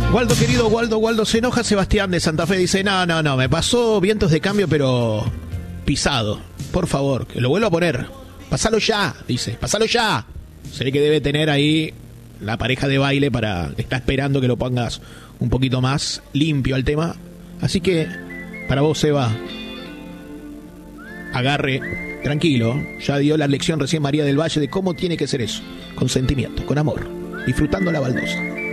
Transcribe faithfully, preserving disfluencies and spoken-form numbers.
Waldo, querido, Waldo, Waldo, se enoja Sebastián de Santa Fe. Dice, no, no, no, me pasó vientos de cambio, pero pisado. Por favor, que lo vuelva a poner. Pásalo ya, dice, pásalo ya. Se ve que debe tener ahí la pareja de baile para... Está esperando que lo pongas un poquito más limpio al tema. Así que, para vos, Seba, agarre, tranquilo. Ya dio la lección recién María del Valle de cómo tiene que ser eso. Con sentimiento, con amor, disfrutando la baldosa.